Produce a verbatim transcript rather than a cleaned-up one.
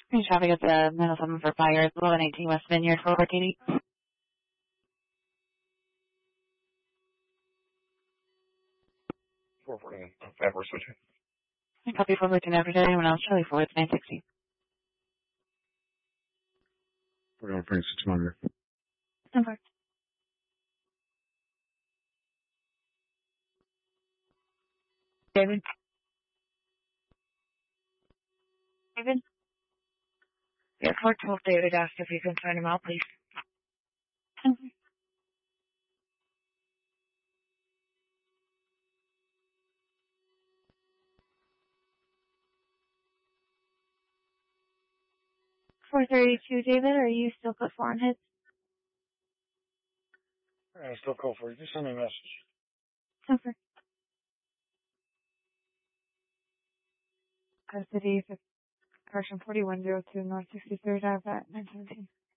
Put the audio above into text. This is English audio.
Green traffic at the middle seven for fire, eleven eighteen West Vineyard for Katie. four forty-nine. Five, we're switching. Copy four fourteen after anyone else, Charlie four, it's nine sixty. We're going to bring six monitor. Okay. David? David? Yeah, four twelve David asked if you can find him out, please. Mm-hmm. four thirty-two, David, are you still put four on hits? Alright, still call for you. Just send me a message. Okay. Code City, correction forty-one oh two North sixty-third Ave at nine seventeen.